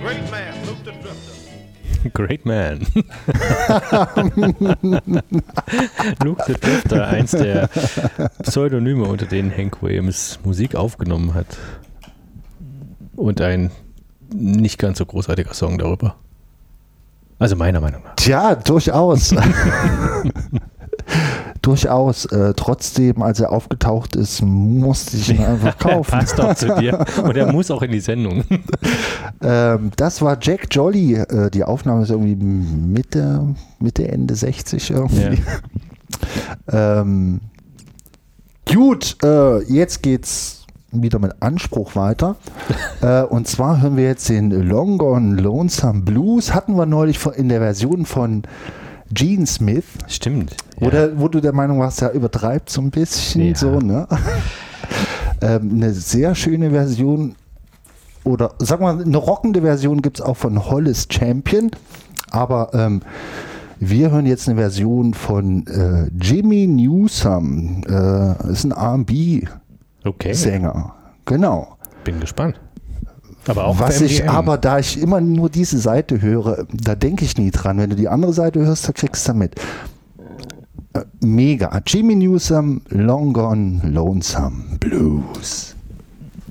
Great man, Luke the Drifter. Great Man. Luke the Drifter, eins der Pseudonyme, unter denen Hank Williams Musik aufgenommen hat. Und ein nicht ganz so großartiger Song darüber. Also meiner Meinung nach. Tja, durchaus. Durchaus. Trotzdem, als er aufgetaucht ist, musste ich ihn einfach kaufen. Passt auch zu dir. Und er muss auch in die Sendung. Das war Jack Jolly. Die Aufnahme ist irgendwie Mitte, Ende 60 irgendwie. Ja. Gut, jetzt geht's wieder mit Anspruch weiter. Und zwar hören wir jetzt den Long Gone Lonesome Blues. Hatten wir neulich in der Version von Gene Smith. Stimmt. Oder wo du der Meinung warst, er übertreibt so ein bisschen, so, ne? Eine sehr schöne Version, oder sag mal, eine rockende Version gibt es auch von Hollis Champion, aber wir hören jetzt eine Version von Jimmy Newsom, ist ein R&B-Sänger. Genau. Bin gespannt. Aber auch da ich immer nur diese Seite höre, da denke ich nie dran. Wenn du die andere Seite hörst, da kriegst du mit. Mega. Jimmy Newsom, Long Gone Lonesome Blues.